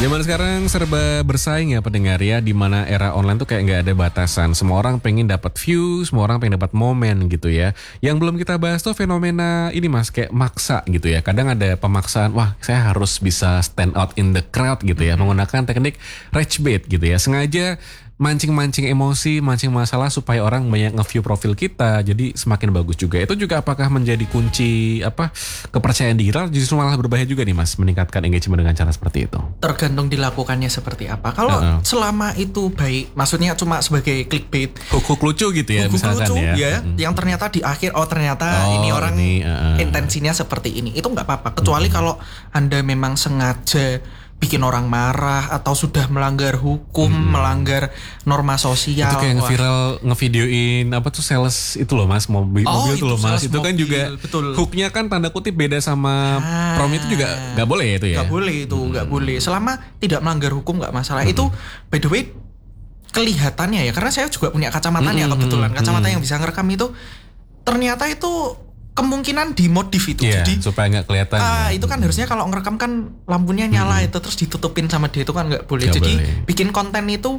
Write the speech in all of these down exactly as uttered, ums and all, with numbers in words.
Zaman sekarang serba bersaing ya pendengar ya, di mana era online tuh kayak nggak ada batasan. Semua orang pengen dapat view, semua orang pengen dapat momen gitu ya. Yang belum kita bahas tuh fenomena ini mas, kayak maksa gitu ya. Kadang ada pemaksaan, wah saya harus bisa stand out in the crowd gitu ya, menggunakan teknik rage bait gitu ya. Sengaja mancing-mancing emosi, mancing masalah supaya orang banyak nge-view profil kita, jadi semakin bagus juga. Itu juga apakah menjadi kunci apa kepercayaan diri, justru malah berbahaya juga nih mas, meningkatkan engagement dengan cara seperti itu? Tergantung dilakukannya seperti apa. Kalau uh-uh. selama itu baik, maksudnya cuma sebagai clickbait, hook-hook lucu gitu ya, hook-hook misalkan lucu, ya, ya hmm. yang ternyata di akhir oh ternyata oh, ini orang ini, uh-uh. intensinya seperti ini, itu nggak apa-apa. Kecuali uh-huh. kalau Anda memang sengaja bikin orang marah atau sudah melanggar hukum, hmm. melanggar norma sosial. Itu kayak nge-viral, ngevideoin apa tuh sales itu loh mas, mobil, oh, mobil itu loh mas. Itu mobil, kan juga betul. Hooknya kan tanda kutip beda sama ah, prom itu juga gak boleh ya itu ya? Gak boleh itu, hmm. gak boleh. Selama tidak melanggar hukum gak masalah. Hmm. Itu by the way kelihatannya ya, karena saya juga punya kacamatanya hmm. kebetulan. Kacamata hmm. yang bisa ngerekam itu ternyata itu kemungkinan dimodif itu, yeah, jadi supaya nggak kelihatan. Ah, ya. Itu kan harusnya kalau ngerekam kan lampunya nyala hmm. itu terus ditutupin sama dia, itu kan nggak boleh. Gak jadi boleh. Bikin konten itu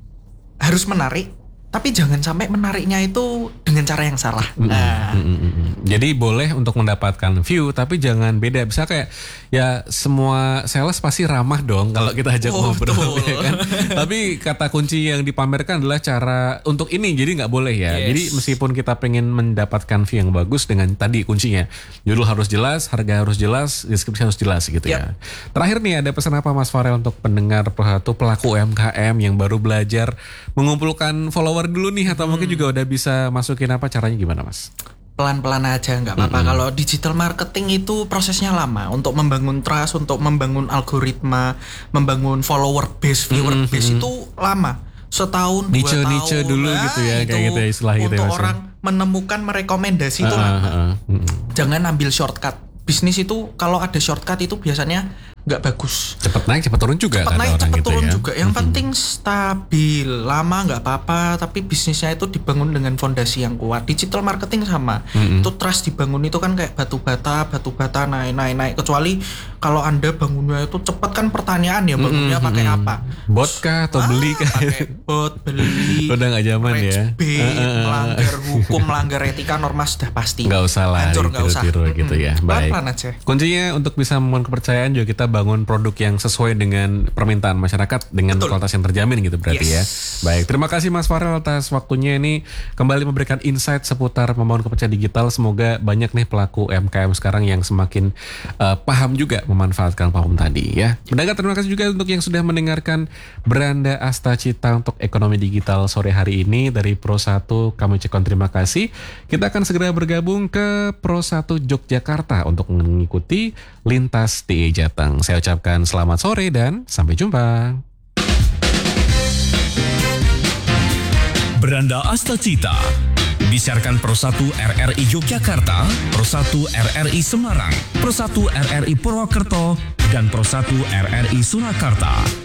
harus menarik, tapi jangan sampai menariknya itu dengan cara yang salah. Mm-hmm. Nah. Mm-hmm. Jadi boleh untuk mendapatkan view, tapi jangan beda. Bisa kayak ya semua sales pasti ramah dong kalau kita ajak oh, ngobrol, ya kan? Tapi kata kunci yang dipamerkan adalah cara untuk ini, jadi nggak boleh ya. Yes. Jadi meskipun kita pengen mendapatkan view yang bagus dengan tadi kuncinya, judul harus jelas, harga harus jelas, deskripsi harus jelas gitu yep. ya. Terakhir nih ada pesan apa Mas Farel untuk pendengar satu pelaku U M K M yang baru belajar mengumpulkan follower dulu nih, atau hmm. mungkin juga udah bisa masukin apa, caranya gimana mas? Pelan-pelan aja nggak apa-apa. Mm-hmm. Kalau digital marketing itu prosesnya lama untuk membangun trust, untuk membangun algoritma, membangun follower base, viewer mm-hmm. base itu lama. Setahun, niche, dua tahun. Niche dulu nah, gitu ya, kayak gitu ya istilah gitu ya. Untuk orang menemukan merekomendasi uh, itu lama. Uh, uh, uh. Jangan ambil shortcut. Bisnis itu kalau ada shortcut itu biasanya nggak bagus. Cepat naik, cepat turun juga. Cepat naik, cepat gitu turun ya. juga. Yang mm-hmm. penting stabil, lama nggak apa-apa. Tapi bisnisnya itu dibangun dengan fondasi yang kuat. Digital marketing sama. Mm-hmm. Itu trust dibangun itu kan kayak batu bata, batu bata naik, naik, naik. Kecuali kalau Anda bangunnya itu cepat kan pertanyaan ya, bangunnya mm-hmm. pakai apa? Bot kah atau ah, beli kah? Pakai bot, beli. Udah nggak zaman ya. Bait, uh, melanggar hukum, melanggar etika, norma sudah pasti. Nggak usah lah. Hancur, nggak usah. Gitu ya. Baik. Pelan-pelan aja. Kuncinya untuk bisa membangun kepercayaan juga kita bangun produk yang sesuai dengan permintaan masyarakat dengan Betul. Kualitas yang terjamin gitu berarti yes. ya. Baik, terima kasih Mas Farel atas waktunya ini kembali memberikan insight seputar membangun kepercayaan digital. Semoga banyak nih pelaku U M K M sekarang yang semakin uh, paham juga memanfaatkan platform tadi ya. Mendengar, terima kasih juga untuk yang sudah mendengarkan Beranda Asta Cita untuk ekonomi digital sore hari ini dari Pro satu. Kami ucapkan terima kasih. Kita akan segera bergabung ke Pro satu Yogyakarta untuk mengikuti Lintas T E Jateng. Saya ucapkan selamat sore dan sampai jumpa. Beranda Asta Cita disiarkan Pro satu R R I Yogyakarta, Pro satu R R I Semarang, Pro satu R R I Purwokerto, dan Pro satu R R I Surakarta.